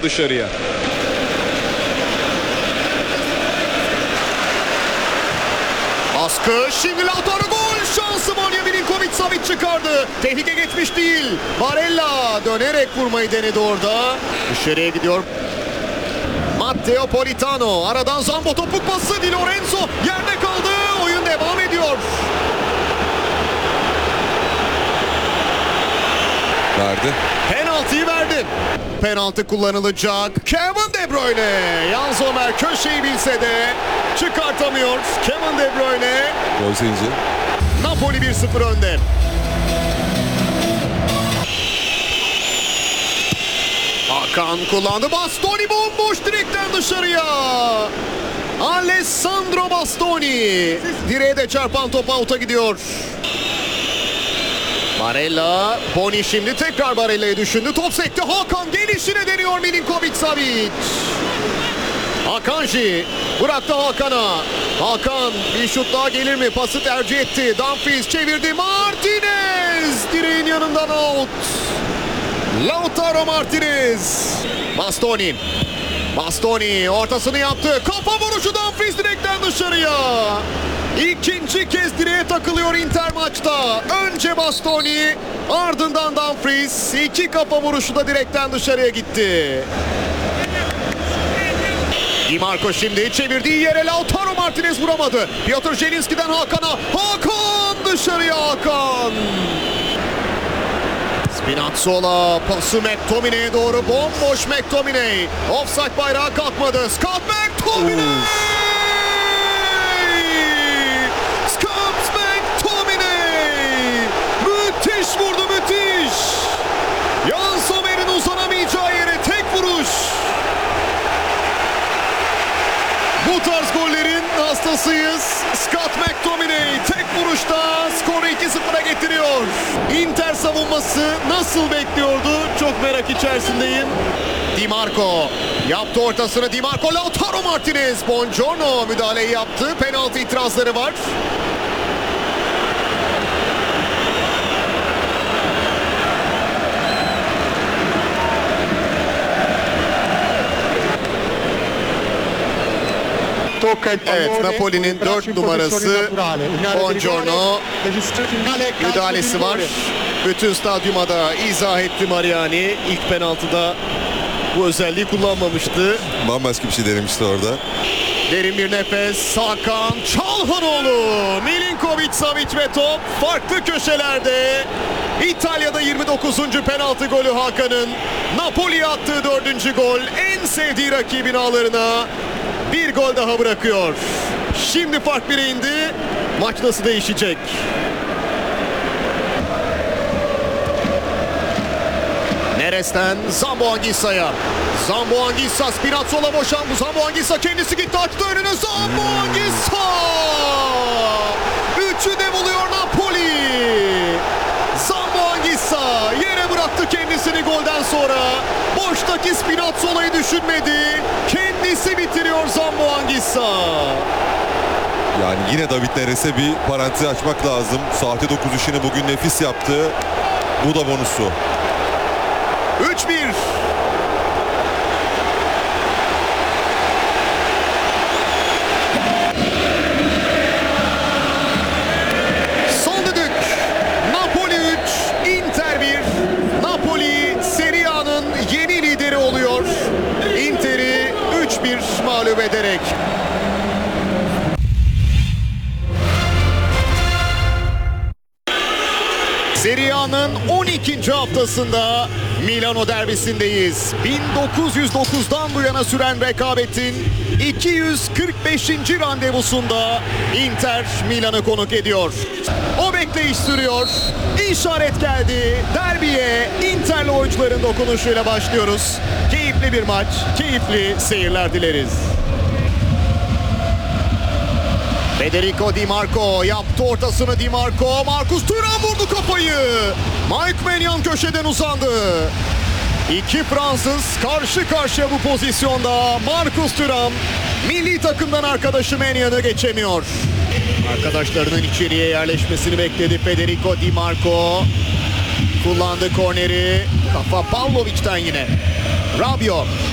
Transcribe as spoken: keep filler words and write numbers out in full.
dışarıya. Baskı, şimdi Lautaro gol şansı Monya Milinkovic-Savic çıkardı. Tehlike geçmiş değil. Barella dönerek vurmayı denedi orada. Dışarıya gidiyor. Matteo Politano aradan Zambo topuk pası. Di Lorenzo yerde kaldı. Oyun devam ediyor. Verdi. Penaltıyı verdi. Penaltı kullanılacak. Kevin De Bruyne. Jan Sommer köşeyi bilse de çıkartamıyor. Kevin De Bruyne. Gol sevinci. Napoli bir sıfır önde. Hakan kullandı. Bastoni bomboş direkten dışarıya. Alessandro Bastoni. Direğe de çarpan top out'a gidiyor. Barella. Boni şimdi tekrar Barella'yı düşündü. Top sekti. Hakan gelişine deniyor Milinkovic-Savic. Hakanji bıraktı Hakan'a. Hakan bir şut daha gelir mi? Pası tercih etti. Dumfries çevirdi. Martinez direğin yanından out. Lautaro Martinez. Bastoni. Bastoni ortasını yaptı. Kafa vuruşu Dumfries direkten dışarıya. İkinci kez direğe takılıyor Inter maçta. Önce Bastoni, ardından Dumfries. İki kafa vuruşu da direkten dışarıya gitti. Di Marco şimdi çevirdiği yere Lautaro Martinez vuramadı. Piotr Zielinski'den Hakan'a. Hakan dışarıya Hakan. Spinazzola pası McTominay'e doğru. Bomboş McTominay. Offside bayrağı kalkmadı. Scott McTominay. Scott McTominay. Müthiş vurdu, müthiş. Jan Sommer'in uzanamayacağı yere tek vuruş. Bu tarz gollerin hastasıyız. Scott McTominay tek vuruşta skoru iki sıfıra getiriyor. Inter savunması nasıl bekliyordu? Çok merak içerisindeyim. Di Marco yaptı ortasını. Di Marco, Lautaro Martinez. Buongiorno müdahaleyi yaptı. Penaltı itirazları var. Evet, Napoli'nin dört numarası Buongiorno müdahalesi var. Bütün stadyuma da izah etti Mariani. İlk penaltıda bu özelliği kullanmamıştı. Bambaşka bir şey denemişti orada. Derin bir nefes. Hakan Çalhanoğlu. Milinkovic-Savic ve top farklı köşelerde. İtalya'da yirmi dokuzuncu penaltı golü Hakan'ın. Napoli'ye attığı dördüncü gol. En sevdiği rakibin ağlarına bir gol daha bırakıyor. Şimdi fark bire indi. Maç nasıl değişecek? Neres'ten Zamboanguissa'ya. Zamboanguissa, Spinazzola boşan. Bu Zamboanguissa kendisi gitti, açtı önüne. Zamboanguissa! Üçü de buluyor Napoli. Zamboanguissa yere bıraktı kendisini golden sonra. Boştaki Spinazzola'yı düşünmedi. Kendisi bitiriyor Zamboanguissa. Yani yine David Neres'e bir parantez açmak lazım. Sahte dokuz işini bugün nefis yaptı. Bu da bonusu. üç bir. Son düdük. Napoli üç, Inter bir. Napoli Serie A'nın yeni lideri oluyor. Inter'i üç bir mağlup ederek. Serie A'nın on ikinci haftasında Milano derbisindeyiz. bin dokuz yüz dokuzdan bu yana süren rekabetin iki yüz kırk beşinci randevusunda Inter Milan'ı konuk ediyor. O bekleyiş sürüyor. İşaret geldi. Derbiye Inter'li oyuncuların dokunuşuyla başlıyoruz. Keyifli bir maç, keyifli seyirler dileriz. Federico Di Marco yaptı ortasını. Di Marco, Marcus Thuram vurdu kafayı. Mike Maignan köşeden uzandı. İki Fransız karşı karşıya bu pozisyonda. Marcus Thuram milli takımdan arkadaşı Maignan'ı geçemiyor. Arkadaşlarının içeriye yerleşmesini bekledi Federico Di Marco. Kullandı korneri. Kafa Pavlovic'ten yine. Rabiot.